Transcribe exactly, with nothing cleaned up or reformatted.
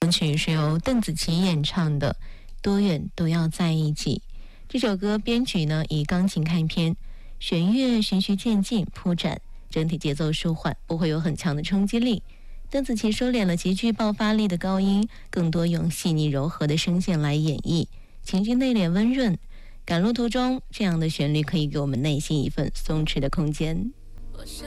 曲是由邓紫棋演唱的《多远都要在一起》。这首歌编曲呢以钢琴开篇，弦乐循序渐进铺展，整体节奏舒缓，不会有很强的冲击力。邓紫棋收敛了极具爆发力的高音，更多用细腻柔和的声线来演绎，情绪内敛温润。赶路途中，这样的旋律可以给我们内心一份松弛的空间。 我想